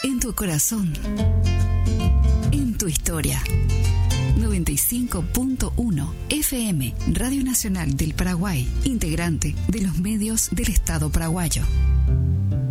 En tu corazón. En tu historia. 95.1 FM, Radio Nacional del Paraguay, integrante de los medios del Estado paraguayo.